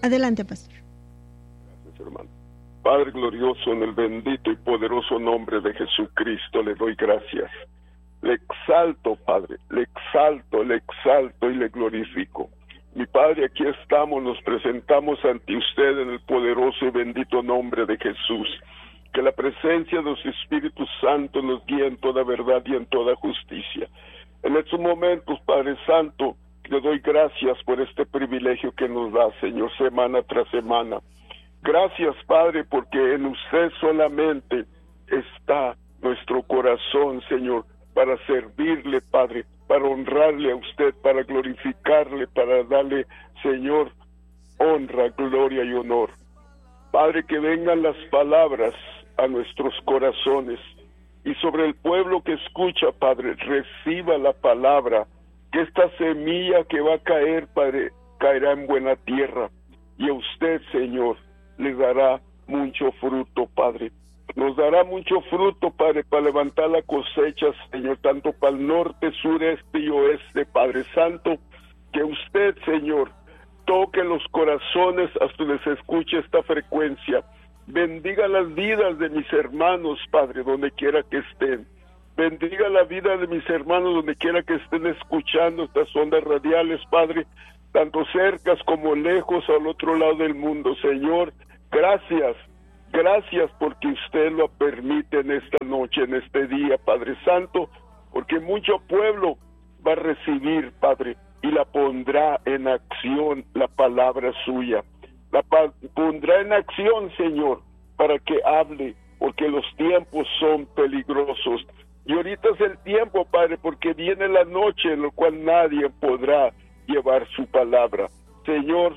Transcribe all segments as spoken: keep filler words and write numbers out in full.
Adelante, pastor. Gracias, hermano. Padre glorioso, en el bendito y poderoso nombre de Jesucristo le doy gracias. Le exalto, Padre, le exalto, le exalto y le glorifico. Mi Padre, aquí estamos, nos presentamos ante usted en el poderoso y bendito nombre de Jesús. Que la presencia de su Espíritu Santo nos guíe en toda verdad y en toda justicia. En estos momentos, Padre Santo, le doy gracias por este privilegio que nos da, Señor, semana tras semana. Gracias, Padre, porque en usted solamente está nuestro corazón, Señor, para servirle, Padre, para honrarle a usted, para glorificarle, para darle, Señor, honra, gloria y honor. Padre, que vengan las palabras a nuestros corazones y sobre el pueblo que escucha, Padre, reciba la palabra, que esta semilla que va a caer, Padre, caerá en buena tierra y a usted, Señor, le dará mucho fruto, Padre. Nos dará mucho fruto, Padre, para levantar la cosecha, Señor, tanto para el norte, sureste y oeste, Padre Santo, que usted, Señor, toque los corazones hasta que se escuche esta frecuencia. Bendiga las vidas de mis hermanos, Padre, donde quiera que estén. Bendiga la vida de mis hermanos donde quiera que estén escuchando estas ondas radiales, Padre, tanto cercas como lejos al otro lado del mundo. Señor, gracias, gracias porque usted lo permite en esta noche, en este día, Padre Santo, porque mucho pueblo va a recibir, Padre, y la pondrá en acción la palabra suya. La pa- pondrá en acción, Señor, para que hable, porque los tiempos son peligrosos. Y ahorita es el tiempo, Padre, porque viene la noche en la cual nadie podrá llevar su palabra. Señor,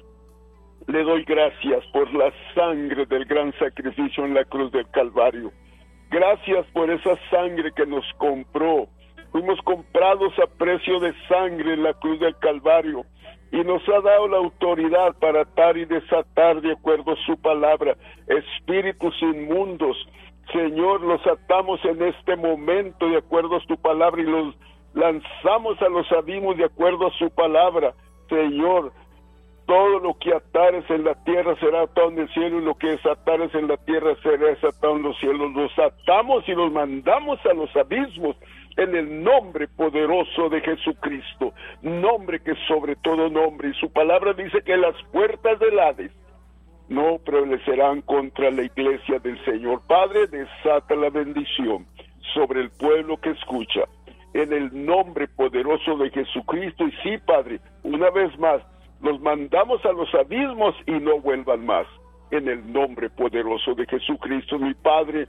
le doy gracias por la sangre del gran sacrificio en la cruz del Calvario. Gracias por esa sangre que nos compró. Fuimos comprados a precio de sangre en la cruz del Calvario y nos ha dado la autoridad para atar y desatar de acuerdo a su palabra espíritus inmundos. Señor, los atamos en este momento de acuerdo a su palabra y los lanzamos a los abismos de acuerdo a su palabra. Señor, todo lo que atares en la tierra será atado en el cielo y lo que desatares en la tierra será desatado en los cielos. Los atamos y los mandamos a los abismos en el nombre poderoso de Jesucristo, nombre que sobre todo nombre, y su palabra dice que las puertas del Hades no prevalecerán contra la iglesia del Señor. Padre, desata la bendición sobre el pueblo que escucha, en el nombre poderoso de Jesucristo. Y sí, Padre, una vez más, los mandamos a los abismos y no vuelvan más, en el nombre poderoso de Jesucristo. Mi Padre,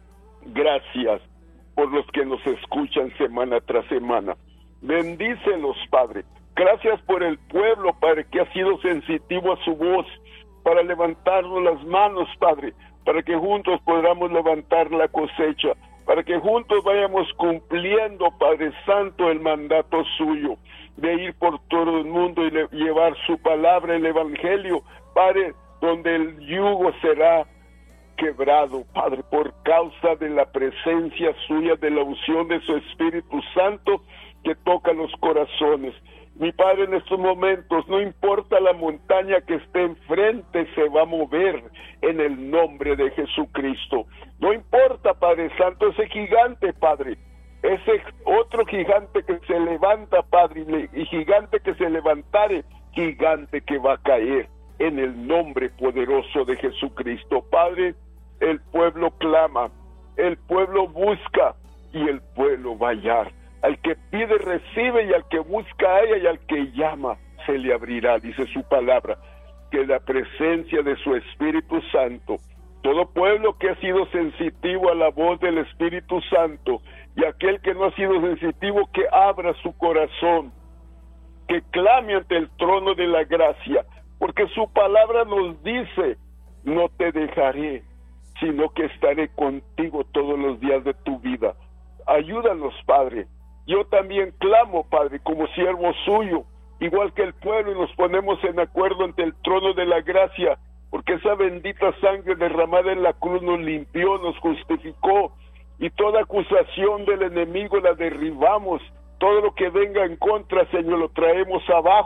gracias por los que nos escuchan semana tras semana. Bendícelos, Padre. Gracias por el pueblo, Padre, que ha sido sensitivo a su voz, para levantarnos las manos, Padre, para que juntos podamos levantar la cosecha, para que juntos vayamos cumpliendo, Padre Santo, el mandato suyo, de ir por todo el mundo y le- llevar su palabra, el Evangelio, Padre, donde el yugo será quebrado, Padre, por causa de la presencia suya, de la unción de su Espíritu Santo, que toca los corazones. Mi Padre, en estos momentos, no importa la montaña que esté enfrente, se va a mover en el nombre de Jesucristo. No importa, Padre Santo, ese gigante, Padre, ese otro gigante que se levanta, Padre, y le- y gigante que se levantare, gigante que va a caer en el nombre poderoso de Jesucristo. Padre, el pueblo clama, el pueblo busca y el pueblo va a hallar. Al que pide recibe y al que busca halla y al que llama se le abrirá, dice su palabra. Que la presencia de su Espíritu Santo, todo pueblo que ha sido sensitivo a la voz del Espíritu Santo y aquel que no ha sido sensitivo, que abra su corazón, que clame ante el trono de la gracia, porque su palabra nos dice: no te dejaré, sino que estaré contigo todos los días de tu vida. Ayúdanos, Padre. Yo también clamo, Padre, como siervo suyo, igual que el pueblo, y nos ponemos en acuerdo ante el trono de la gracia, porque esa bendita sangre derramada en la cruz nos limpió, nos justificó, y toda acusación del enemigo la derribamos. Todo lo que venga en contra, Señor, lo traemos abajo,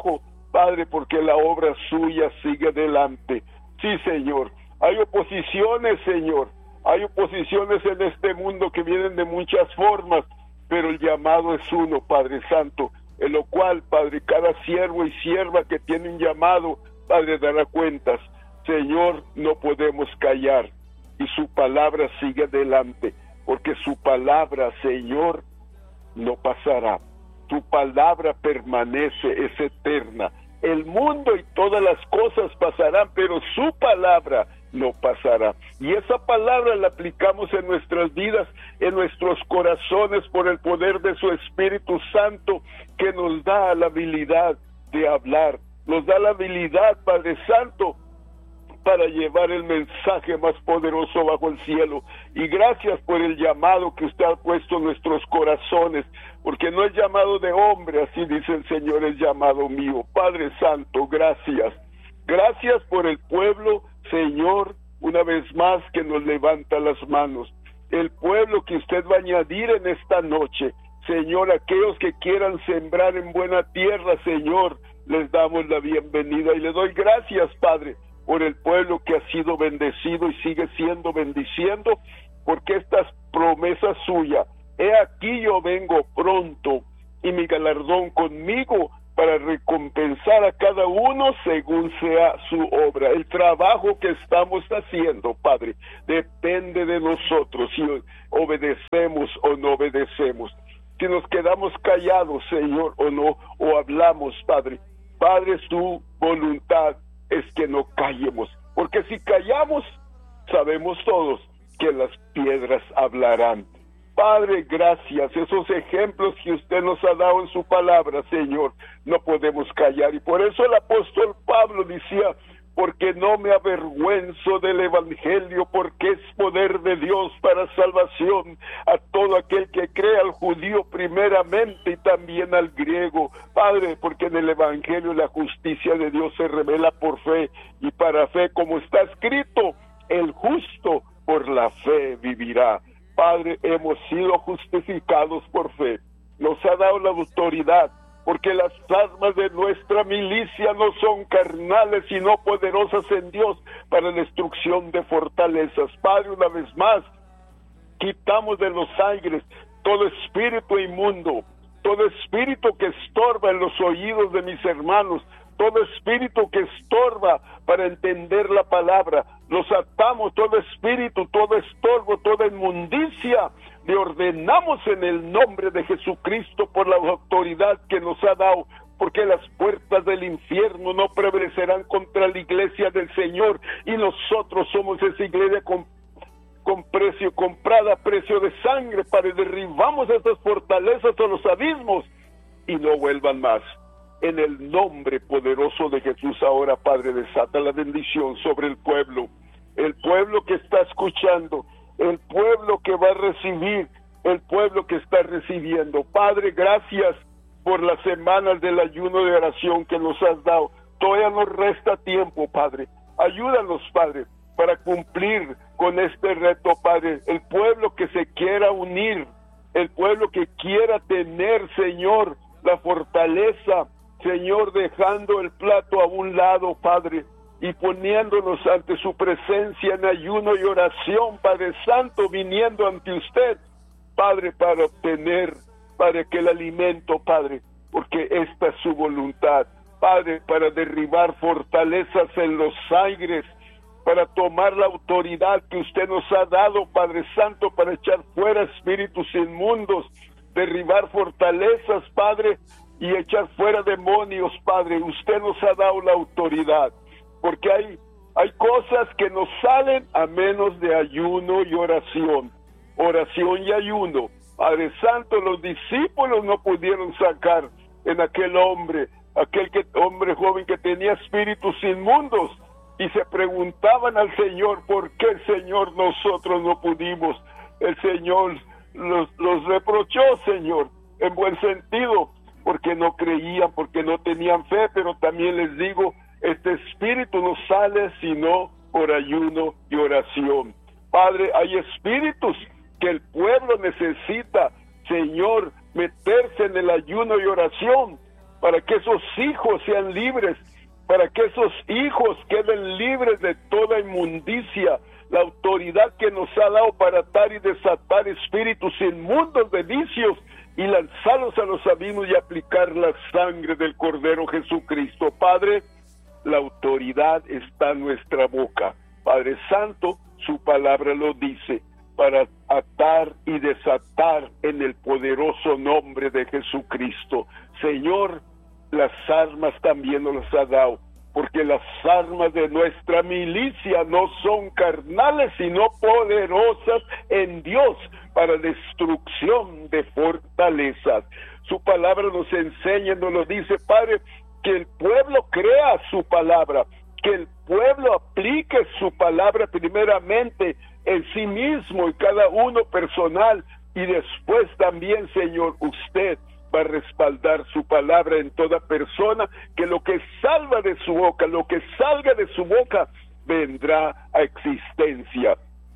Padre, porque la obra suya sigue adelante. Sí, Señor, hay oposiciones, Señor, hay oposiciones en este mundo que vienen de muchas formas, pero el llamado es uno, Padre Santo, en lo cual, Padre, cada siervo y sierva que tiene un llamado, Padre, dará cuentas. Señor, no podemos callar, y su palabra sigue adelante, porque su palabra, Señor, no pasará. Tu palabra permanece, es eterna. El mundo y todas las cosas pasarán, pero su palabra no pasará. Y esa palabra la aplicamos en nuestras vidas, en nuestros corazones, por el poder de su Espíritu Santo, que nos da la habilidad de hablar, nos da la habilidad, Padre Santo, para llevar el mensaje más poderoso bajo el cielo. Y gracias por el llamado que usted ha puesto en nuestros corazones, porque no es llamado de hombre, así dice el Señor, es llamado mío. Padre Santo, gracias. Gracias por el pueblo, Señor, una vez más que nos levanta las manos. El pueblo que usted va a añadir en esta noche. Señor, aquellos que quieran sembrar en buena tierra, Señor, les damos la bienvenida y le doy gracias, Padre, por el pueblo que ha sido bendecido y sigue siendo bendiciendo, porque esta es promesa suya. He aquí yo vengo pronto, y mi galardón conmigo, para recompensar a cada uno según sea su obra. El trabajo que estamos haciendo, Padre, depende de nosotros, si obedecemos o no obedecemos, si nos quedamos callados, Señor, o no, o hablamos, Padre. Padre, su voluntad es que no callemos, porque si callamos, sabemos todos que las piedras hablarán. Padre, gracias, esos ejemplos que usted nos ha dado en su palabra, Señor, no podemos callar, y por eso el apóstol Pablo decía, porque no me avergüenzo del evangelio, porque es poder de Dios para salvación a todo aquel que cree, al judío primeramente y también al griego. Padre, porque en el evangelio la justicia de Dios se revela por fe, y para fe, como está escrito, el justo por la fe vivirá. Padre, hemos sido justificados por fe, nos ha dado la autoridad, porque las armas de nuestra milicia no son carnales, sino poderosas en Dios para la destrucción de fortalezas. Padre, una vez más, quitamos de los aires todo espíritu inmundo, todo espíritu que estorba en los oídos de mis hermanos, todo espíritu que estorba para entender la palabra. Los atamos, todo espíritu, todo estorbo, toda inmundicia, le ordenamos en el nombre de Jesucristo por la autoridad que nos ha dado, porque las puertas del infierno no prevalecerán contra la iglesia del Señor, y nosotros somos esa iglesia con, con precio, comprada a precio de sangre, para derribamos estas fortalezas a los abismos y no vuelvan más. En el nombre poderoso de Jesús, ahora, Padre, desata la bendición sobre el pueblo, el pueblo que está escuchando, el pueblo que va a recibir, el pueblo que está recibiendo. Padre, gracias por las semanas del ayuno de oración que nos has dado. Todavía nos resta tiempo, Padre. Ayúdanos, Padre, para cumplir con este reto, Padre. El pueblo que se quiera unir, el pueblo que quiera tener, Señor, la fortaleza, Señor, dejando el plato a un lado, Padre, y poniéndonos ante su presencia en ayuno y oración, Padre Santo, viniendo ante usted, Padre, para obtener, Padre, aquel alimento, Padre, porque esta es su voluntad, Padre, para derribar fortalezas en los aires, para tomar la autoridad que usted nos ha dado, Padre Santo, para echar fuera espíritus inmundos, derribar fortalezas, Padre, y echar fuera demonios, Padre. Usted nos ha dado la autoridad, porque hay, hay cosas que nos salen a menos de ayuno y oración, oración y ayuno. Padre Santo, los discípulos no pudieron sacar en aquel hombre, aquel que, hombre joven que tenía espíritus inmundos, y se preguntaban al Señor, ¿por qué, Señor, nosotros no pudimos? El Señor los, los reprochó, Señor, en buen sentido, porque no creían, porque no tenían fe, pero también les digo, este espíritu no sale sino por ayuno y oración. Padre, hay espíritus que el pueblo necesita, Señor, meterse en el ayuno y oración, para que esos hijos sean libres, para que esos hijos queden libres de toda inmundicia, la autoridad que nos ha dado para atar y desatar espíritus inmundos de vicios y lanzarlos a los abismos y aplicar la sangre del Cordero Jesucristo. Padre, la autoridad está en nuestra boca. Padre Santo, su palabra lo dice, para atar y desatar en el poderoso nombre de Jesucristo. Señor, las armas también nos las ha dado, porque las armas de nuestra milicia no son carnales, sino poderosas en Dios para destrucción de fortalezas. Su palabra nos enseña, nos lo dice, Padre, que el pueblo crea su palabra, que el pueblo aplique su palabra primeramente en sí mismo y cada uno personal, y después también, Señor, usted va a respaldar su palabra en toda persona, que lo que salga de su boca, lo que salga de su boca, vendrá a existencia.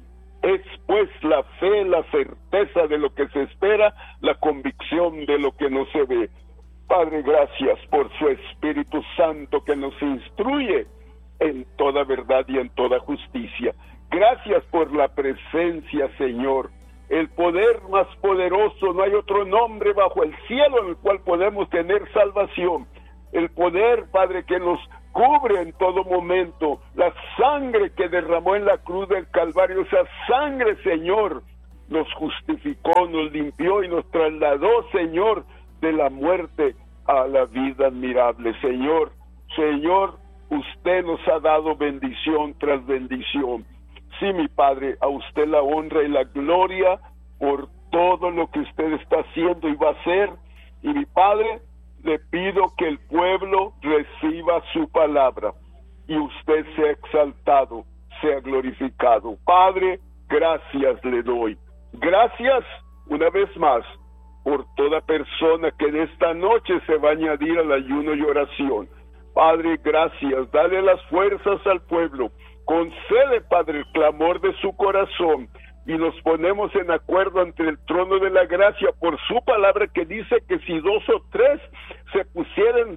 Es pues la fe, la certeza de lo que se espera, la convicción de lo que no se ve. Padre, gracias por su Espíritu Santo que nos instruye en toda verdad y en toda justicia. Gracias por la presencia, Señor. El poder más poderoso, no hay otro nombre bajo el cielo en el cual podemos tener salvación. El poder, Padre, que nos cubre en todo momento. La sangre que derramó en la cruz del Calvario, esa sangre, Señor, nos justificó, nos limpió y nos trasladó, Señor, de la muerte a la vida admirable. Señor, Señor, usted nos ha dado bendición tras bendición. Sí, mi Padre, a usted la honra y la gloria por todo lo que usted está haciendo y va a hacer. Y mi Padre, le pido que el pueblo reciba su palabra y usted sea exaltado, sea glorificado. Padre, gracias le doy. Gracias una vez más por toda persona que en esta noche se va a añadir al ayuno y oración. Padre, gracias. Dale las fuerzas al pueblo. Concede, Padre, el clamor de su corazón y nos ponemos en acuerdo ante el trono de la gracia por su palabra que dice que si dos o tres se pusieran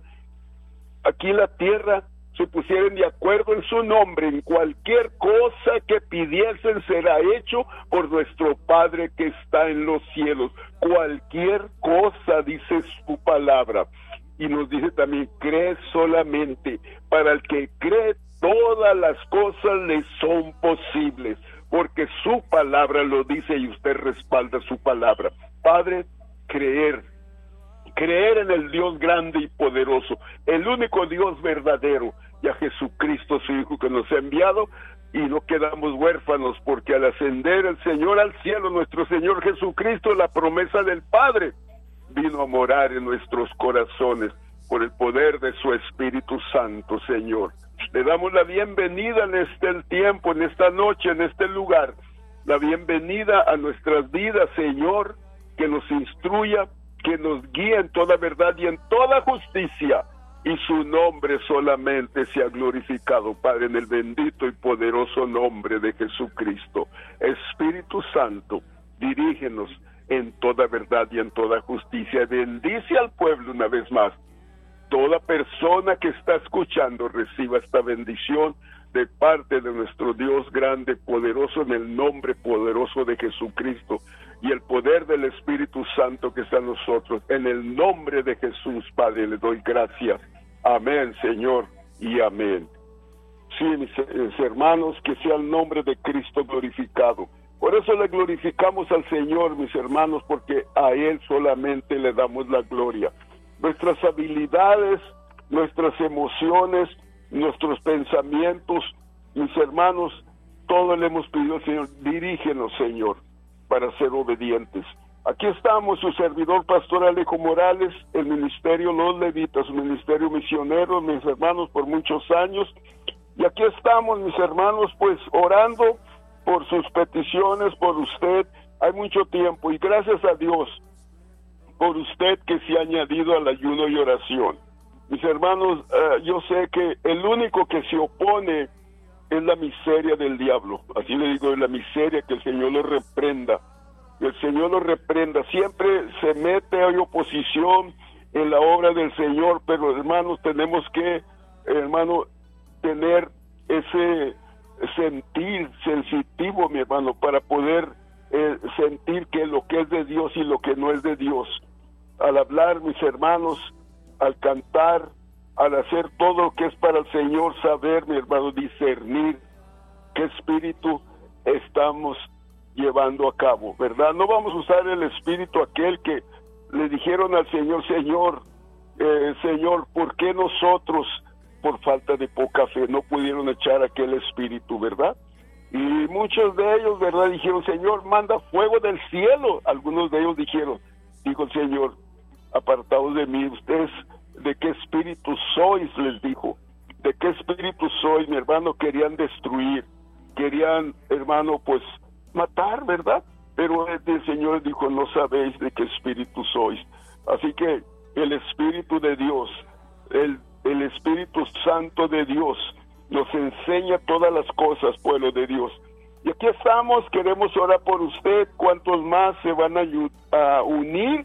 aquí en la tierra, se pusieran de acuerdo en su nombre, en cualquier cosa que pidiesen será hecho por nuestro Padre que está en los cielos. Cualquier cosa, dice su palabra. Y nos dice también, cree solamente. Para el que cree, todas las cosas le son posibles, porque su palabra lo dice y usted respalda su palabra. Padre, creer, creer en el Dios grande y poderoso, el único Dios verdadero, y a Jesucristo su Hijo que nos ha enviado, y no quedamos huérfanos, porque al ascender el Señor al cielo, nuestro Señor Jesucristo, la promesa del Padre, vino a morar en nuestros corazones por el poder de su Espíritu Santo, Señor. Le damos la bienvenida en este tiempo, en esta noche, en este lugar, la bienvenida a nuestras vidas, Señor, que nos instruya, que nos guíe en toda verdad y en toda justicia, y su nombre solamente sea glorificado, Padre, en el bendito y poderoso nombre de Jesucristo. Espíritu Santo, dirígenos en toda verdad y en toda justicia. Bendice al pueblo una vez más. Toda persona que está escuchando reciba esta bendición de parte de nuestro Dios grande, poderoso, en el nombre poderoso de Jesucristo y el poder del Espíritu Santo que está en nosotros. En el nombre de Jesús, Padre, le doy gracias. Amén, Señor, y amén. Sí, mis, mis hermanos, que sea el nombre de Cristo glorificado. Por eso le glorificamos al Señor, mis hermanos, porque a Él solamente le damos la gloria. Nuestras habilidades, nuestras emociones, nuestros pensamientos, mis hermanos, todo le hemos pedido al Señor, dirígenos, Señor, para ser obedientes. Aquí estamos, su servidor pastor Alejo Morales, el ministerio Los Levitas, ministerio misionero, mis hermanos, por muchos años, y aquí estamos, mis hermanos, pues orando por sus peticiones, por usted. Hay mucho tiempo, y gracias a Dios por usted que se ha añadido al ayuno y oración. Mis hermanos, uh, yo sé que el único que se opone es la miseria del diablo. Así le digo, es la miseria, que el Señor lo reprenda. Que el Señor lo reprenda. Siempre se mete, hay oposición, en la obra del Señor, pero hermanos, tenemos que, hermano, tener ese sentir sensitivo, mi hermano, para poder eh, sentir que lo que es de Dios y lo que no es de Dios. Al hablar, mis hermanos, al cantar, al hacer todo lo que es para el Señor, saber, mi hermano, discernir qué espíritu estamos llevando a cabo, ¿verdad? No vamos a usar el espíritu aquel que le dijeron al Señor, Señor, eh, Señor, ¿por qué nosotros, por falta de poca fe, no pudieron echar aquel espíritu, verdad? Y muchos de ellos, ¿verdad?, dijeron, Señor, manda fuego del cielo. Algunos de ellos dijeron, dijo el Señor, apartados de mí, ustedes, ¿de qué espíritu sois?, les dijo. ¿De qué espíritu sois, mi hermano? Querían destruir, querían, hermano, pues, matar, ¿verdad? Pero el Señor dijo, no sabéis de qué espíritu sois. Así que el Espíritu de Dios, el, el Espíritu Santo de Dios, nos enseña todas las cosas, pueblo de Dios. Y aquí estamos, queremos orar por usted. ¿Cuántos más se van a, a unir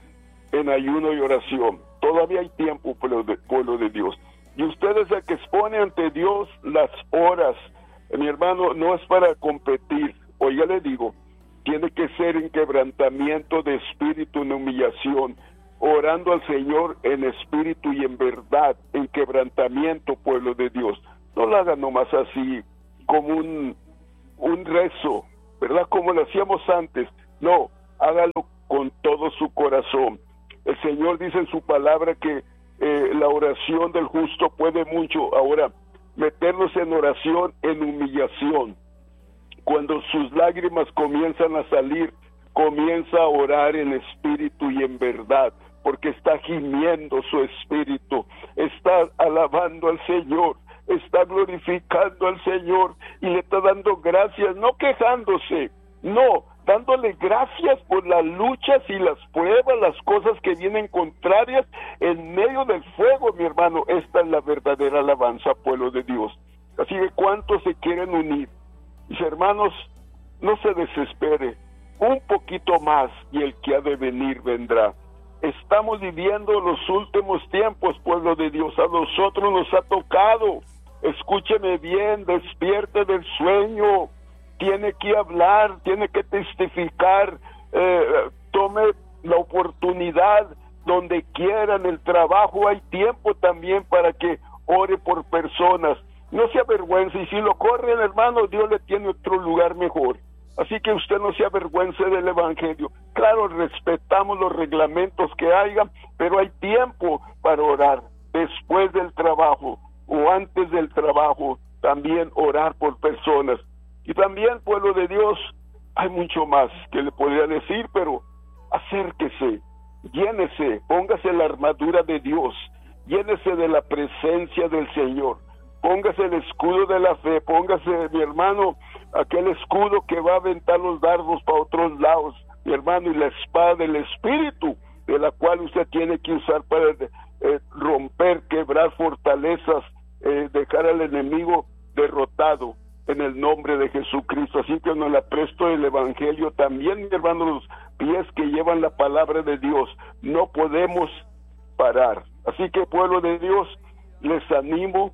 en ayuno y oración? Todavía hay tiempo, pueblo de, pueblo de Dios. Y usted es el que expone ante Dios las horas. Mi hermano, no es para competir. Oiga, le digo, tiene que ser en quebrantamiento de espíritu, en humillación, orando al Señor en espíritu y en verdad, en quebrantamiento, pueblo de Dios. No lo haga nomás así, como un, un rezo, ¿verdad? Como lo hacíamos antes. No, hágalo con todo su corazón. El Señor dice en su palabra que eh, la oración del justo puede mucho. Ahora, meternos en oración, en humillación. Cuando sus lágrimas comienzan a salir, comienza a orar en espíritu y en verdad, porque está gimiendo su espíritu, está alabando al Señor, está glorificando al Señor y le está dando gracias, no quejándose, no, dándole gracias por las luchas y las pruebas, las cosas que vienen contrarias en medio del fuego, mi hermano. Esta es la verdadera alabanza, pueblo de Dios. Así que ¿cuántos se quieren unir? Mis hermanos, no se desespere, un poquito más y el que ha de venir vendrá. Estamos viviendo los últimos tiempos, pueblo de Dios, a nosotros nos ha tocado. Escúcheme bien, despierte del sueño, tiene que hablar, tiene que testificar, eh, tome la oportunidad donde quiera, en el trabajo hay tiempo también para que ore por personas. No se avergüence, y si lo corren, hermano, Dios le tiene otro lugar mejor. Así que usted no se avergüence del Evangelio. Claro, respetamos los reglamentos que haya, pero hay tiempo para orar. Después del trabajo o antes del trabajo, también orar por personas. Y también, pueblo de Dios, hay mucho más que le podría decir, pero acérquese, llénese, póngase la armadura de Dios, llénese de la presencia del Señor. Póngase el escudo de la fe, póngase, mi hermano, aquel escudo que va a aventar los dardos para otros lados, mi hermano, y la espada del Espíritu, de la cual usted tiene que usar para eh, romper, quebrar fortalezas, eh, dejar al enemigo derrotado en el nombre de Jesucristo. Así que nos la presto el Evangelio también, mi hermano, los pies que llevan la palabra de Dios. No podemos parar. Así que, pueblo de Dios, les animo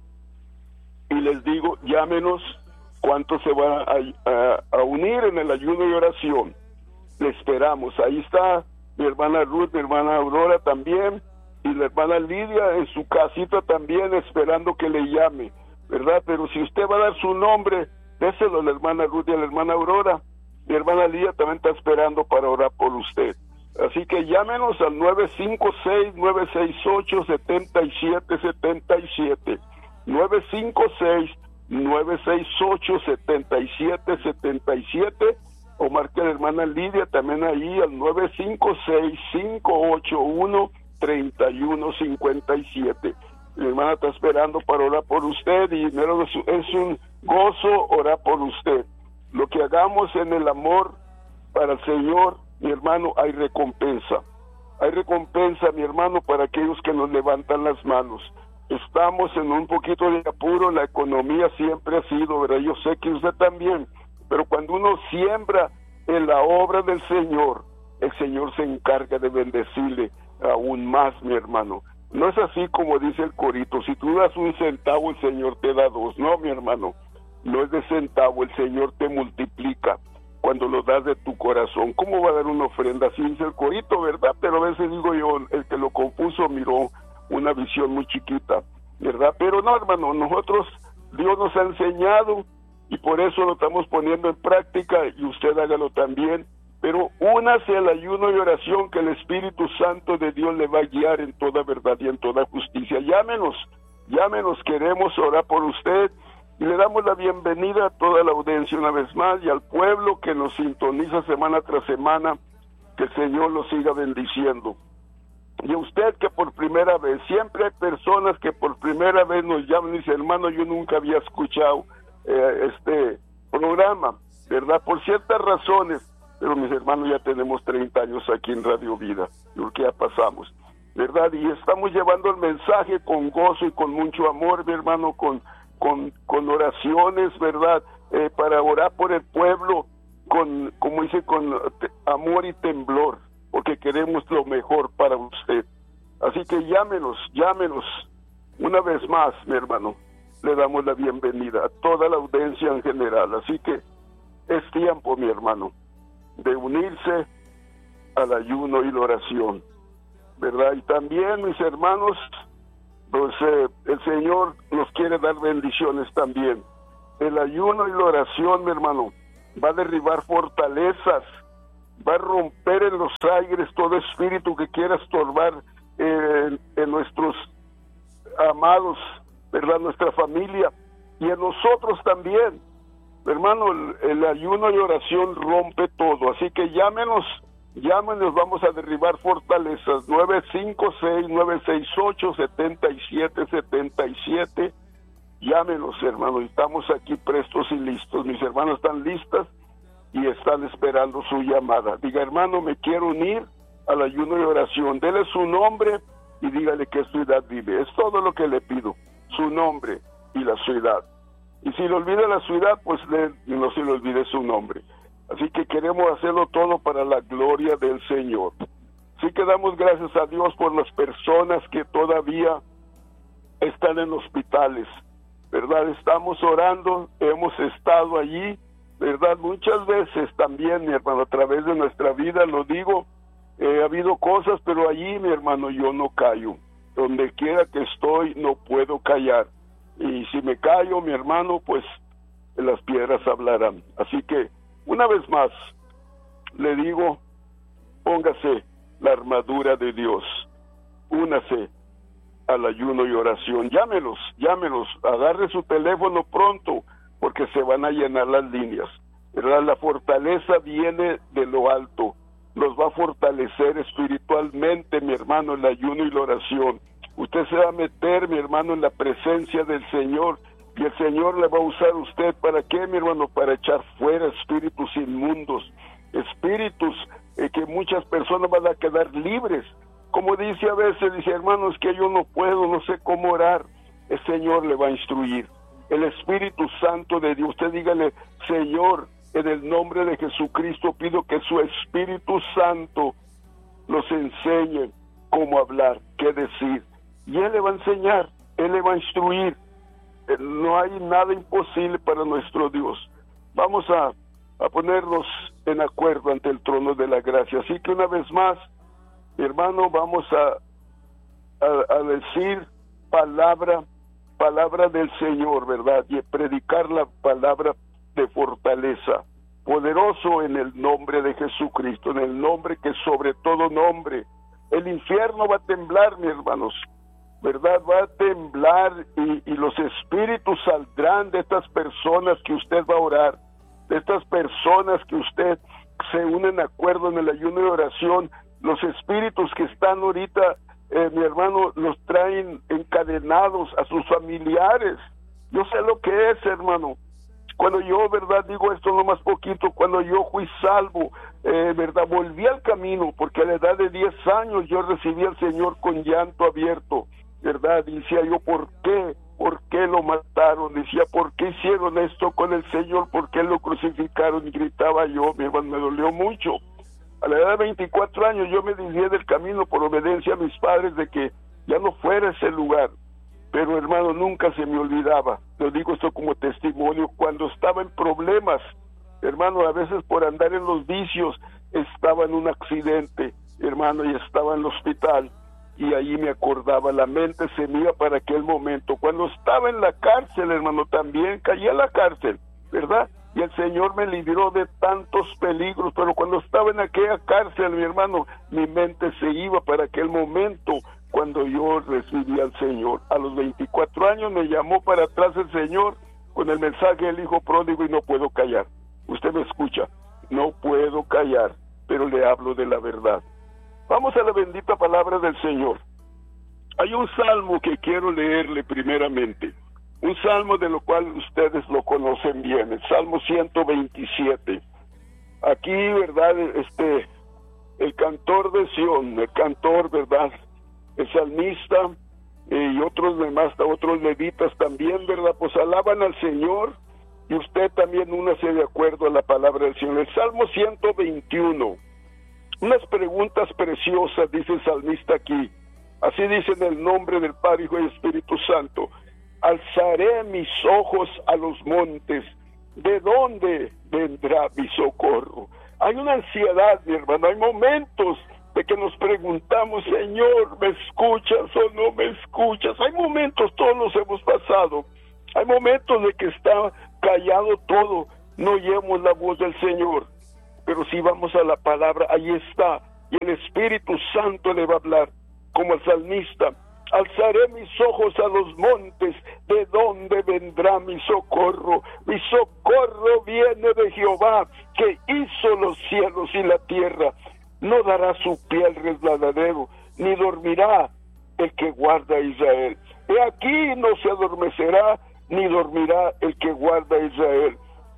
y les digo, llámenos. ¿Cuántos se van a, a, a unir en el ayuno y oración? Le esperamos. Ahí está mi hermana Ruth, mi hermana Aurora también, y la hermana Lidia en su casita también, esperando que le llame, ¿verdad? Pero si usted va a dar su nombre, déselo a la hermana Ruth y a la hermana Aurora. Mi hermana Lidia también está esperando para orar por usted. Así que llámenos al nueve cinco seis, nueve seis ocho, siete siete siete siete. nueve cinco seis, nueve seis ocho, siete siete siete siete, o marque a la hermana Lidia también ahí al nueve cinco seis, cinco ocho uno, tres uno cinco siete. Mi hermana está esperando para orar por usted y es un gozo orar por usted. Lo que hagamos en el amor para el Señor, mi hermano, hay recompensa. Hay recompensa, mi hermano, para aquellos que nos levantan las manos. Estamos en un poquito de apuro, la economía siempre ha sido, ¿verdad? Yo sé que usted también, pero cuando uno siembra en la obra del Señor, el Señor se encarga de bendecirle aún más, mi hermano. No es así como dice el corito, si tú das un centavo, el Señor te da dos. No, mi hermano, no es de centavo, el Señor te multiplica cuando lo das de tu corazón. ¿Cómo va a dar una ofrenda? Así dice el corito, ¿verdad? Pero a veces digo yo, el que lo compuso miró una visión muy chiquita, ¿verdad? Pero no, hermano, nosotros, Dios nos ha enseñado y por eso lo estamos poniendo en práctica, y usted hágalo también. Pero únase al ayuno y oración, que el Espíritu Santo de Dios le va a guiar en toda verdad y en toda justicia. Llámenos, llámenos, queremos orar por usted, y le damos la bienvenida a toda la audiencia una vez más, y al pueblo que nos sintoniza semana tras semana. Que el Señor lo siga bendiciendo. Y a usted que por primera vez, siempre hay personas que por primera vez nos llaman y dicen, hermano, yo nunca había escuchado eh, este programa, ¿verdad? Por ciertas razones, pero mis hermanos, ya tenemos treinta años aquí en Radio Vida, lo que ya pasamos, ¿verdad? Y estamos llevando el mensaje con gozo y con mucho amor, mi hermano, con, con, con oraciones, ¿verdad? Eh, para orar por el pueblo, con, como dice, con te, amor y temblor, porque queremos lo mejor para usted. Así que llámenos, llámenos una vez más, mi hermano. Le damos la bienvenida a toda la audiencia en general. Así que es tiempo, mi hermano, de unirse al ayuno y la oración, ¿verdad? Y también, mis hermanos, pues eh, el Señor nos quiere dar bendiciones también. El ayuno y la oración, mi hermano, va a derribar fortalezas, va a romper en los aires todo espíritu que quiera estorbar eh, en, en nuestros amados, ¿verdad? Nuestra familia, y en nosotros también. Hermano, el, el ayuno y oración rompe todo, así que llámenos, llámenos, vamos a derribar fortalezas. Nueve cinco seis, nueve seis ocho, siete siete siete siete. Llámenos, hermano, estamos aquí prestos y listos. Mis hermanos están listas y están esperando su llamada. Diga, hermano, me quiero unir al ayuno y oración. Dele su nombre y dígale qué ciudad vive. Es todo lo que le pido, su nombre y la ciudad. Y si le olvida la ciudad, pues le, no se le olvide su nombre. Así que queremos hacerlo todo para la gloria del Señor. Así que damos gracias a Dios por las personas que todavía están en hospitales, ¿verdad? Estamos orando, hemos estado allí, ¿verdad? Muchas veces también, mi hermano, a través de nuestra vida, lo digo, eh, ha habido cosas, pero allí, mi hermano, yo no callo. Donde quiera que estoy, no puedo callar. Y si me callo, mi hermano, pues las piedras hablarán. Así que, una vez más, le digo, póngase la armadura de Dios, únase al ayuno y oración. Llámenos, llámenos, agarre su teléfono pronto, porque se van a llenar las líneas, ¿verdad? La fortaleza viene de lo alto, nos va a fortalecer espiritualmente, mi hermano, el ayuno y la oración. Usted se va a meter, mi hermano, en la presencia del Señor, y el Señor le va a usar a usted, ¿para qué, mi hermano? Para echar fuera espíritus inmundos, espíritus eh, que muchas personas van a quedar libres. Como dice a veces, dice, hermanos, que yo no puedo, no sé cómo orar. El Señor le va a instruir. El Espíritu Santo de Dios, usted dígale, Señor, en el nombre de Jesucristo pido que su Espíritu Santo nos enseñe cómo hablar, qué decir. Y Él le va a enseñar, Él le va a instruir. No hay nada imposible para nuestro Dios. Vamos a, a ponernos en acuerdo ante el trono de la gracia. Así que una vez más, mi hermano, vamos a, a, a decir palabra, palabra del Señor, ¿verdad? Y predicar la palabra de fortaleza, poderoso en el nombre de Jesucristo, en el nombre que sobre todo nombre. El infierno va a temblar, mis hermanos, ¿verdad? Va a temblar y, y los espíritus saldrán de estas personas que usted va a orar, de estas personas que usted se unen de acuerdo en el ayuno y oración. Los espíritus que están ahorita, eh, mi hermano, los traen encadenados a sus familiares. Yo sé lo que es, hermano. Cuando yo, verdad, digo esto lo más poquito, cuando yo fui salvo, eh, verdad, volví al camino, porque a la edad de diez años yo recibí al Señor con llanto abierto, verdad, decía yo, ¿por qué? ¿Por qué lo mataron? Decía, ¿por qué hicieron esto con el Señor? ¿Por qué lo crucificaron? Y gritaba yo, mi hermano, me dolió mucho. A la edad de veinticuatro años yo me desvié del camino por obediencia a mis padres de que ya no fuera ese lugar. Pero hermano, nunca se me olvidaba, lo digo esto como testimonio, cuando estaba en problemas, hermano, a veces por andar en los vicios, estaba en un accidente, hermano, y estaba en el hospital, y ahí me acordaba, la mente se me iba para aquel momento. Cuando estaba en la cárcel, hermano, también caí a la cárcel, ¿verdad? Y el Señor me libró de tantos peligros, pero cuando estaba en aquella cárcel, mi hermano, mi mente se iba para aquel momento cuando yo recibí al Señor. A los veinticuatro años me llamó para atrás el Señor con el mensaje del Hijo Pródigo y no puedo callar. Usted me escucha, no puedo callar, pero le hablo de la verdad. Vamos a la bendita palabra del Señor. Hay un salmo que quiero leerle primeramente. Un salmo de lo cual ustedes lo conocen bien, el Salmo ciento veintisiete. Aquí, ¿verdad? Este, el cantor de Sión, el cantor, ¿verdad? El salmista eh, y otros demás, otros levitas también, ¿verdad? Pues alaban al Señor y usted también únase de acuerdo a la palabra del Señor. El Salmo ciento veintiuno. Unas preguntas preciosas, dice el salmista aquí. Así dice en el nombre del Padre, Hijo y Espíritu Santo. Alzaré mis ojos a los montes, ¿de dónde vendrá mi socorro? Hay una ansiedad, mi hermano, hay momentos de que nos preguntamos, Señor, ¿me escuchas o no me escuchas? Hay momentos, todos los hemos pasado, hay momentos de que está callado todo, no oímos la voz del Señor, pero si vamos a la palabra, ahí está, y el Espíritu Santo le va a hablar, como el salmista. Alzaré mis ojos a los montes, ¿de dónde vendrá mi socorro? Mi socorro viene de Jehová, que hizo los cielos y la tierra. No dará su pie al resbaladero, ni dormirá el que guarda a Israel. He aquí no se adormecerá, ni dormirá el que guarda a Israel.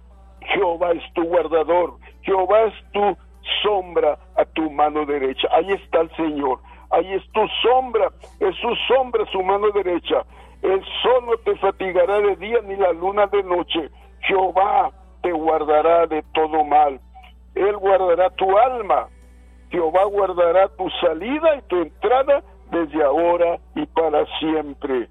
Jehová es tu guardador, Jehová es tu sombra a tu mano derecha. Ahí está el Señor. Ahí es tu sombra, es su sombra, su mano derecha. El sol no te fatigará de día, ni la luna de noche. Jehová te guardará de todo mal. Él guardará tu alma. Jehová guardará tu salida y tu entrada desde ahora y para siempre.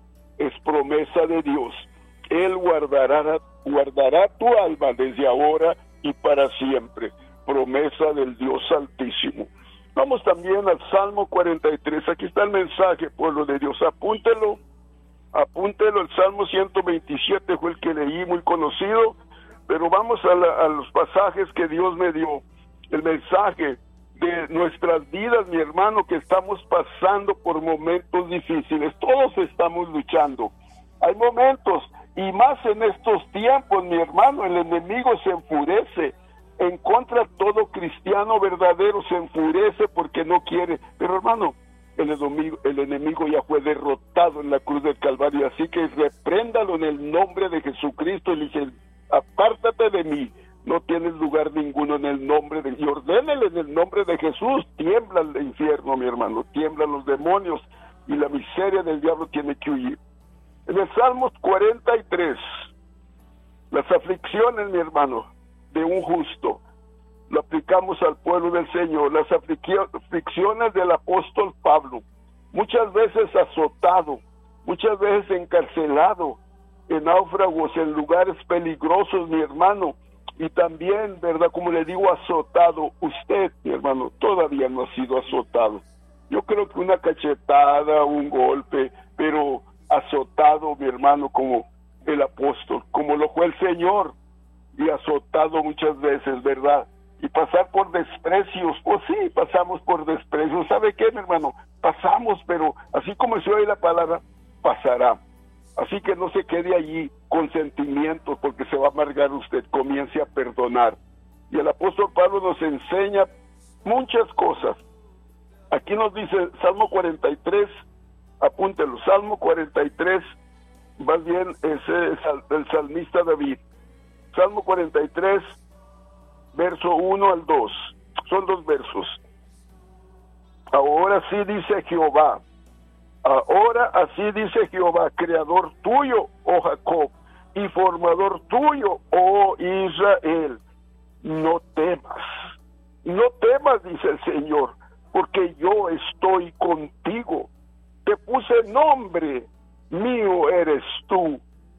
Es promesa de Dios. Él guardará, guardará tu alma desde ahora y para siempre. Promesa del Dios Altísimo. Vamos también al Salmo cuarenta y tres. Aquí está el mensaje, pueblo de Dios. Apúntelo, apúntelo. El Salmo ciento veintisiete fue el que leí, muy conocido. Pero vamos a, la, a los pasajes que Dios me dio. El mensaje de nuestras vidas, mi hermano, que estamos pasando por momentos difíciles. Todos estamos luchando. Hay momentos, y más en estos tiempos, mi hermano, el enemigo se enfurece. En contra todo cristiano verdadero se enfurece porque no quiere. Pero hermano, el enemigo, el enemigo ya fue derrotado en la cruz del Calvario. Así que repréndalo en el nombre de Jesucristo y dice, apártate de mí, no tienes lugar ninguno en el nombre de... Y ordénele en el nombre de Jesús, tiembla el infierno, mi hermano, tiemblan los demonios y la miseria del diablo tiene que huir. En el Salmos cuarenta y tres, las aflicciones, mi hermano, de un justo, lo aplicamos al pueblo del Señor. Las aflicciones del apóstol Pablo, muchas veces azotado, muchas veces encarcelado, en náufragos, en lugares peligrosos, mi hermano, y también, verdad, como le digo, azotado. Usted, mi hermano, todavía no ha sido azotado. Yo creo que una cachetada, un golpe, pero azotado, mi hermano, como el apóstol, como lo fue el Señor, y azotado muchas veces, ¿verdad? Y pasar por desprecios, pues sí, pasamos por desprecios. ¿Sabe qué, mi hermano? Pasamos, pero así como se oye la palabra, pasará. Así que no se quede allí con sentimientos, porque se va a amargar usted. Comience a perdonar. Y el apóstol Pablo nos enseña muchas cosas. Aquí nos dice Salmo cuarenta y tres, apúntelo, Salmo cuarenta y tres, más bien ese es el salmista David. Salmo cuarenta y tres, verso uno al dos, son dos versos. Ahora sí dice Jehová, ahora así dice Jehová, creador tuyo, oh Jacob, y formador tuyo, oh Israel, no temas, No temas, dice el Señor, porque yo estoy contigo. Te puse nombre, mío eres tú.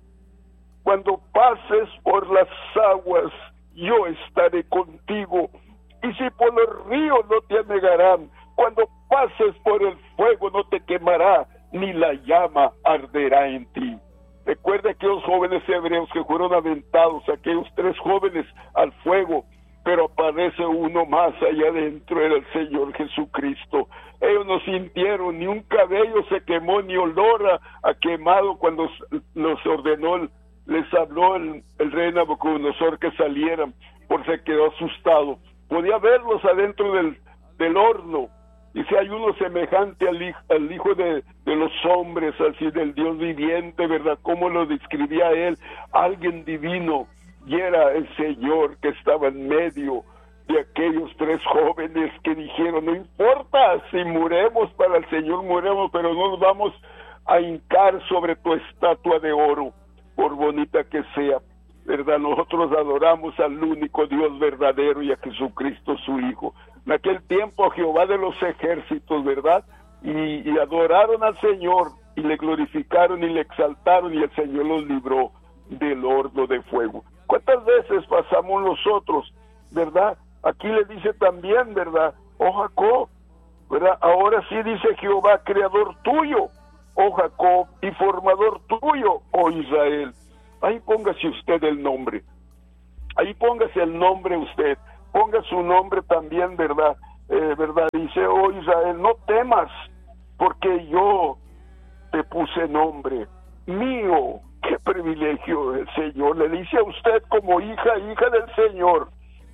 Cuando pases por las aguas, yo estaré contigo. Y si por los ríos no te anegarán, cuando pases por el fuego no te quemará, ni la llama arderá en ti. Recuerda aquellos jóvenes hebreos que fueron aventados, aquellos tres jóvenes al fuego, pero aparece uno más allá adentro, era el Señor Jesucristo. Ellos no sintieron, ni un cabello se quemó, ni olor a, a quemado cuando los ordenó, les habló el, el rey Nabucodonosor que salieran, porque se quedó asustado. Podía verlos adentro del, del horno. Y si hay uno semejante al hijo, al hijo de, de los hombres, así del Dios viviente, ¿verdad? ¿Cómo lo describía él? Alguien divino. Y era el Señor que estaba en medio de aquellos tres jóvenes que dijeron, no importa si muremos para el Señor, muremos, pero no nos vamos a hincar sobre tu estatua de oro, por bonita que sea, ¿verdad? Nosotros adoramos al único Dios verdadero y a Jesucristo su Hijo. En aquel tiempo Jehová de los ejércitos, ¿verdad? Y, y adoraron al Señor y le glorificaron y le exaltaron, y el Señor los libró del horno de fuego. ¿Cuántas veces pasamos nosotros, verdad? Aquí le dice también, ¿verdad? Oh Jacob, ¿verdad? Ahora sí dice Jehová, creador tuyo, oh Jacob, y formador tuyo, oh Israel. Ahí póngase usted el nombre. Ahí póngase el nombre usted. Ponga su nombre también, ¿verdad? Eh, ¿verdad? Dice, oh Israel, no temas, porque yo te puse nombre. Mío, qué privilegio el Señor. Le dice a usted como hija, hija del Señor.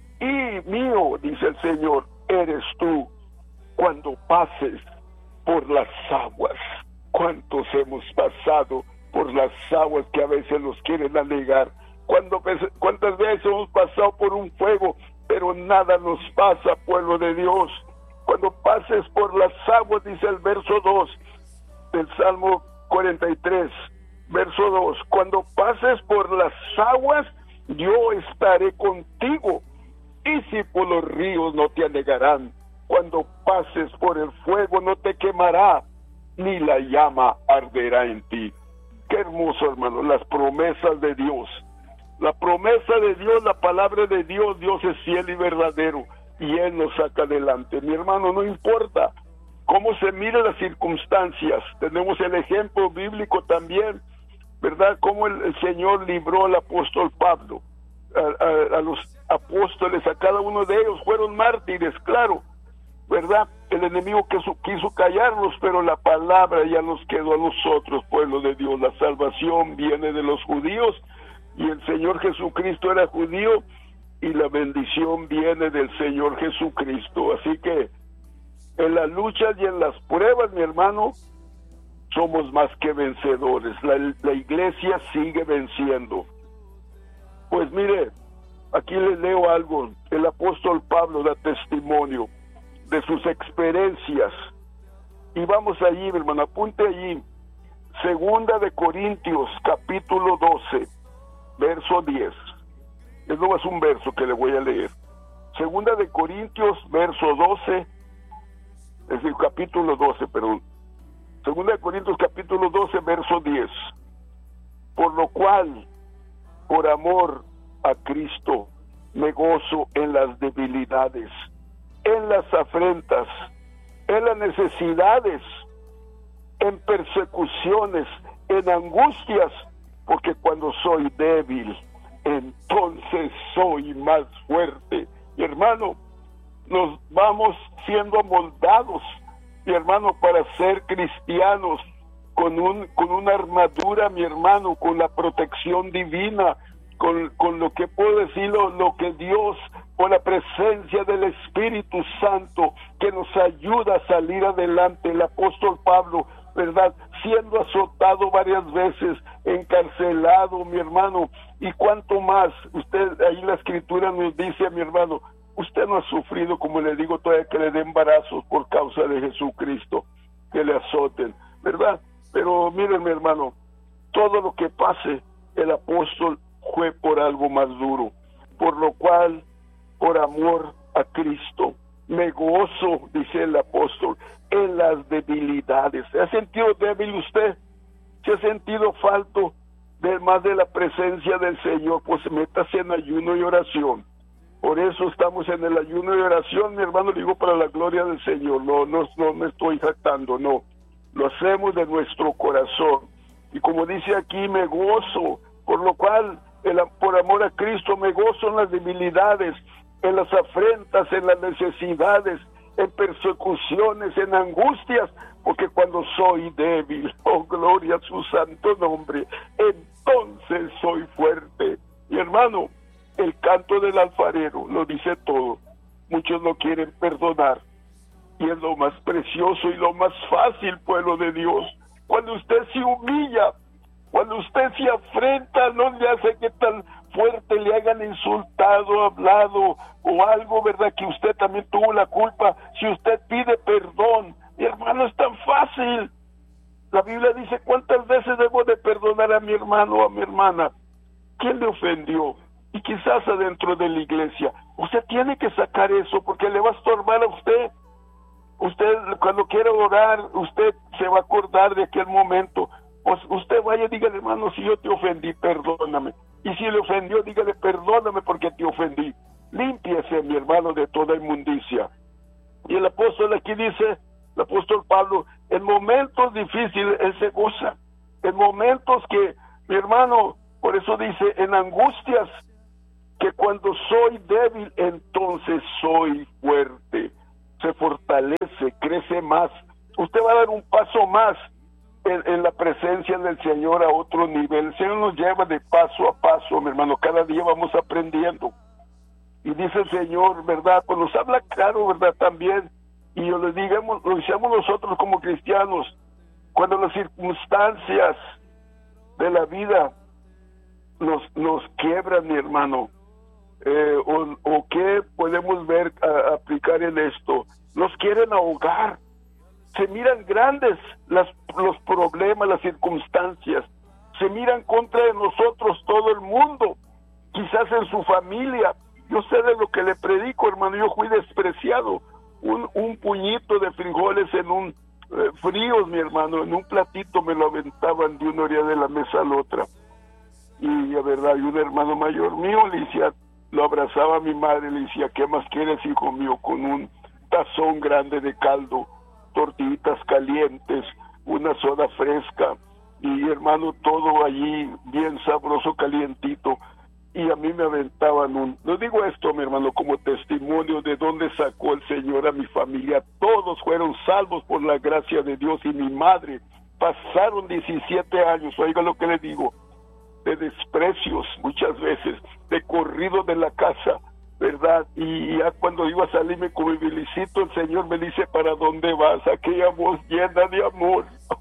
Y mío, dice el Señor, eres tú cuando pases por las aguas. ¿Cuántos hemos pasado por las aguas que a veces nos quieren anegar? ¿Cuántas veces hemos pasado por un fuego, pero nada nos pasa, pueblo de Dios? Cuando pases por las aguas, dice el verso dos del Salmo cuarenta y tres, verso dos, cuando pases por las aguas, yo estaré contigo, y si por los ríos no te anegarán, cuando pases por el fuego no te quemará, ni la llama arderá en ti. Qué hermoso, hermano, las promesas de Dios. La promesa de Dios, la palabra de Dios, Dios es fiel y verdadero, y Él nos saca adelante. Mi hermano, no importa cómo se miren las circunstancias, tenemos el ejemplo bíblico también, ¿verdad? Cómo el, el Señor libró al apóstol Pablo, a, a, a los apóstoles, a cada uno de ellos, fueron mártires, claro, ¿verdad? El enemigo quiso, quiso callarlos, pero la palabra ya nos quedó a nosotros, pueblo de Dios. La salvación viene de los judíos, y el Señor Jesucristo era judío, y la bendición viene del Señor Jesucristo. Así que en las luchas y en las pruebas, mi hermano, somos más que vencedores. La, la iglesia sigue venciendo. Pues mire, aquí les leo algo. El apóstol Pablo da testimonio de sus experiencias. Y vamos allí, hermano, apunte allí. Segunda de Corintios, capítulo doce, verso diez. Es no es un verso que le voy a leer. Segunda de Corintios, verso doce, es decir, capítulo doce, perdón. Segunda de Corintios, capítulo doce, verso diez. Por lo cual, por amor a Cristo, me gozo en las debilidades, en las afrentas, en las necesidades, en persecuciones, en angustias, porque cuando soy débil, entonces soy más fuerte. Y hermano, nos vamos siendo moldados, mi hermano, para ser cristianos, con un con una armadura, mi hermano, con la protección divina, con, con lo que puedo decir, lo, lo que Dios, con la presencia del Espíritu Santo, que nos ayuda a salir adelante. El apóstol Pablo, ¿verdad?, siendo azotado varias veces, encarcelado, mi hermano, y cuánto más. Usted, ahí la Escritura nos dice, mi hermano, usted no ha sufrido, como le digo, todavía que le den embarazos por causa de Jesucristo, que le azoten, ¿verdad? Pero miren, mi hermano, todo lo que pase, el apóstol fue por algo más duro, por lo cual, por amor a Cristo. Me gozo, dice el apóstol, en las debilidades. ¿Se ha sentido débil usted? ¿Se ha sentido falto de más de la presencia del Señor? Pues métase en ayuno y oración. Por eso estamos en el ayuno y oración, mi hermano, digo, para la gloria del Señor. No, no, no me estoy jactando, no. Lo hacemos de nuestro corazón. Y como dice aquí, me gozo, por lo cual, el, por amor a Cristo, me gozo en las debilidades, en las afrentas, en las necesidades, en persecuciones, en angustias, porque cuando soy débil, oh gloria a su santo nombre, entonces soy fuerte. Mi hermano, el canto del alfarero lo dice todo. Muchos no quieren perdonar, y es lo más precioso y lo más fácil, pueblo de Dios. Cuando usted se humilla, cuando usted se afrenta, no le hace que tan fuerte le hayan insultado, hablado o algo, ¿verdad? Que usted también tuvo la culpa. Si usted pide perdón, mi hermano, es tan fácil. La Biblia dice, ¿cuántas veces debo de perdonar a mi hermano o a mi hermana? ¿Quién le ofendió? Y quizás adentro de la iglesia. Usted tiene que sacar eso porque le va a estorbar a usted. Usted, cuando quiera orar, usted se va a acordar de aquel momento. Pues usted vaya y dígale, hermano, si yo te ofendí, perdóname. Y si le ofendió, dígale, perdóname porque te ofendí. Límpiese, mi hermano, de toda inmundicia. Y el apóstol aquí dice, el apóstol Pablo, en momentos difíciles él se goza. En momentos que, mi hermano, por eso dice, en angustias, que cuando soy débil, entonces soy fuerte. Se fortalece, crece más. Usted va a dar un paso más en, en la presencia del Señor a otro nivel. El Señor nos lleva de paso a paso, mi hermano. Cada día vamos aprendiendo. Y dice el Señor, ¿verdad? Pues nos habla claro, ¿verdad? También. Y yo le digamos, lo decíamos nosotros como cristianos, cuando las circunstancias de la vida nos, nos quiebran, mi hermano. Eh, o, o qué podemos ver, a, aplicar en esto. Nos quieren ahogar. Se miran grandes las, los problemas, las circunstancias. Se miran contra de nosotros todo el mundo. Quizás en su familia. Yo sé de lo que le predico, hermano. Yo fui despreciado. Un, un puñito de frijoles en un eh, fríos, mi hermano, en un platito me lo aventaban de una orilla de la mesa a la otra. Y la verdad, y un hermano mayor mío le decía, lo abrazaba a mi madre, le decía, ¿qué más quieres, hijo mío? Con un tazón grande de caldo, tortillitas calientes, una soda fresca, y hermano, todo allí bien sabroso, calientito, y a mí me aventaban un... No digo esto, mi hermano, como testimonio de dónde sacó el Señor a mi familia. Todos fueron salvos por la gracia de Dios, y mi madre, pasaron diecisiete años, oiga lo que le digo, de desprecios muchas veces, de corrido de la casa, ¿verdad? Y ya cuando iba a salirme con mi bilicito, el Señor me dice, ¿para dónde vas? Aquella voz llena de amor,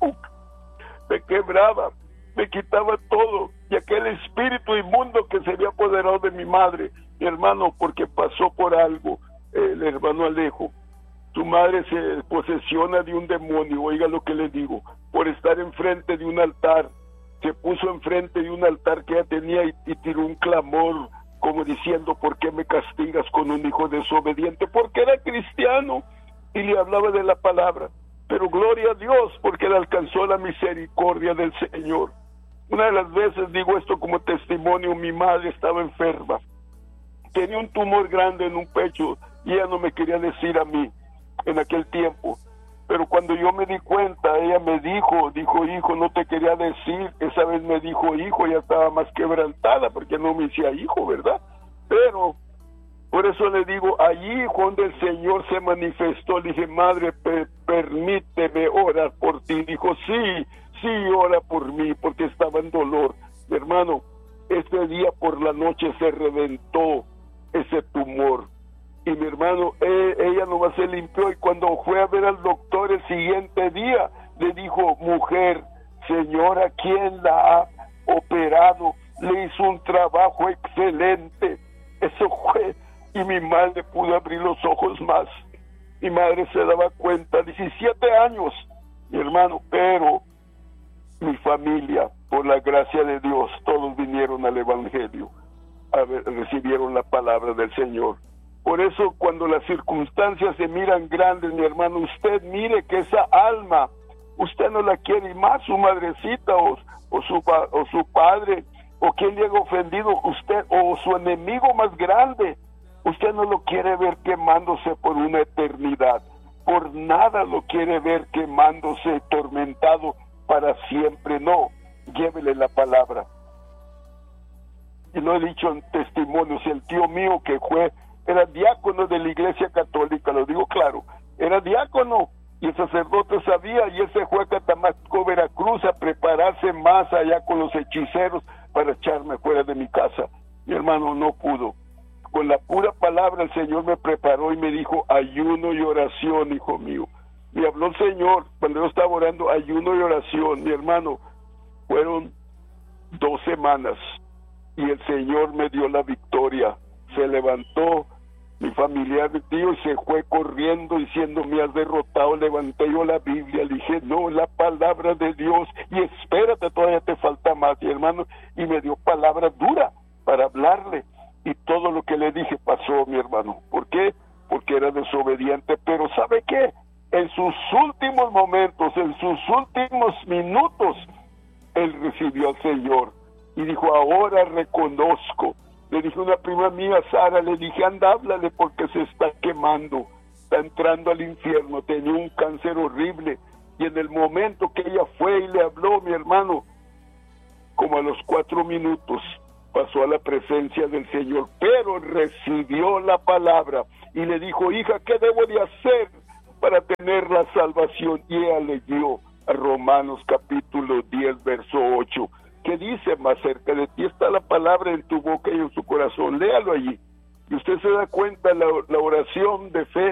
me quebraba, me quitaba todo, y aquel espíritu inmundo que se había apoderado de mi madre, mi hermano, porque pasó por algo, el hermano Alejo, tu madre se posesiona de un demonio, oiga lo que le digo, por estar enfrente de un altar. Se puso enfrente de un altar que ella tenía y, y tiró un clamor como diciendo, ¿por qué me castigas con un hijo desobediente? Porque era cristiano y le hablaba de la palabra. Pero gloria a Dios porque le alcanzó la misericordia del Señor. Una de las veces, digo esto como testimonio, mi madre estaba enferma. Tenía un tumor grande en un pecho y ella no me quería decir a mí en aquel tiempo. Pero cuando yo me di cuenta, ella me dijo, dijo, hijo, no te quería decir, esa vez me dijo, hijo, ya estaba más quebrantada, porque no me decía hijo, ¿verdad? Pero, por eso le digo, allí cuando el Señor se manifestó, le dije, madre, per permíteme orar por ti. Dijo, sí, sí, ora por mí, porque estaba en dolor. Mi hermano, ese día por la noche se reventó ese tumor. Y mi hermano, eh, ella nomás se limpió, y cuando fue a ver al doctor el siguiente día, le dijo, mujer, señora, ¿quién la ha operado? Le hizo un trabajo excelente. Eso fue, y mi madre pudo abrir los ojos más. Mi madre se daba cuenta, diecisiete años, mi hermano, pero mi familia, por la gracia de Dios, todos vinieron al Evangelio, a ver, recibieron la palabra del Señor. Por eso cuando las circunstancias se miran grandes, mi hermano, usted mire que esa alma, usted no la quiere, y más su madrecita o, o, su, o su padre, o quien le haya ofendido, usted, o su enemigo más grande, usted no lo quiere ver quemándose por una eternidad, por nada lo quiere ver quemándose, tormentado para siempre, no, llévele la palabra. Y lo he dicho en testimonios, el tío mío que fue, era diácono de la Iglesia Católica, lo digo claro, era diácono, y el sacerdote sabía, y él se fue a Catamasco, Veracruz, a prepararse más allá con los hechiceros para echarme fuera de mi casa. Mi hermano, no pudo. Con la pura palabra el Señor me preparó y me dijo, ayuno y oración, hijo mío. Me habló el Señor cuando yo estaba orando, ayuno y oración. Mi hermano, fueron dos semanas y el Señor me dio la victoria. Se levantó mi familiar, mi tío, y se fue corriendo diciendo, me has derrotado. Levanté yo la Biblia, le dije, no, la palabra de Dios, y espérate, todavía te falta más, mi hermano, y me dio palabra dura para hablarle, y todo lo que le dije pasó, mi hermano. ¿Por qué? Porque era desobediente, pero ¿sabe qué? En sus últimos momentos, en sus últimos minutos, él recibió al Señor, y dijo, ahora reconozco. Le dije a una prima mía, Sara, le dije, anda, háblale porque se está quemando, está entrando al infierno, tenía un cáncer horrible. Y en el momento que ella fue y le habló, mi hermano, como a los cuatro minutos, pasó a la presencia del Señor, pero recibió la palabra y le dijo, hija, ¿qué debo de hacer para tener la salvación? Y ella leyó a Romanos capítulo diez, verso ocho. ¿Qué dice? Más cerca de ti está la palabra en tu boca y en su corazón. Léalo allí. Y usted se da cuenta, la, la oración de fe